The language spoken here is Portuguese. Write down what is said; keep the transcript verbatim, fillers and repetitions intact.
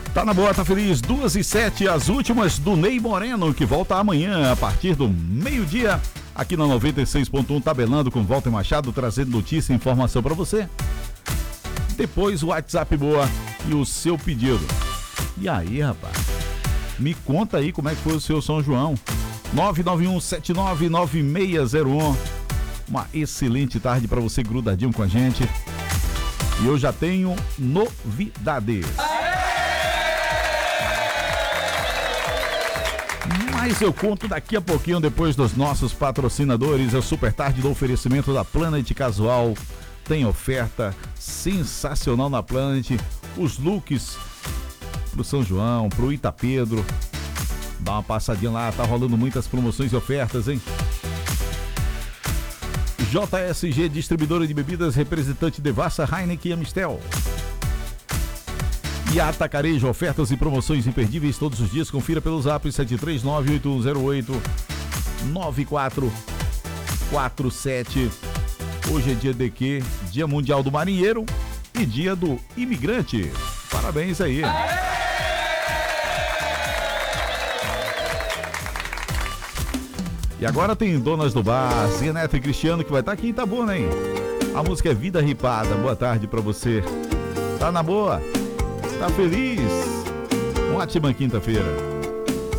Tá na boa, tá feliz. Duas e sete, as últimas do Ney Moreno, que volta amanhã a partir do meio-dia, aqui na noventa e seis ponto um, tabelando com Walter Machado, trazendo notícia e informação pra você. Depois o WhatsApp boa e o seu pedido. E aí, rapaz? Me conta aí como é que foi o seu São João. nove nove um sete nove nove seis zero um. Uma excelente tarde pra você grudadinho com a gente. E eu já tenho novidades. Mas eu conto daqui a pouquinho, depois dos nossos patrocinadores. É o Super Tarde do oferecimento da Planet Casual. Tem oferta sensacional na Planet. Os looks pro São João, pro Itapedro. Dá uma passadinha lá, tá rolando muitas promoções e ofertas, hein? J S G, distribuidora de bebidas, representante Devassa, Heineken e Amistel. E Atacarejo, ofertas e promoções imperdíveis todos os dias. Confira pelo zap sete três nove oito um zero oito nove quatro quatro sete. Hoje é dia de quê? Dia Mundial do Marinheiro e dia do Imigrante. Parabéns aí. E agora tem donas do bar, Zia Neto e Cristiano, que vai estar aqui em Itabuna, hein? A música é Vida Ripada. Boa tarde pra você. Tá na boa? Tá feliz? Uma ótima quinta-feira.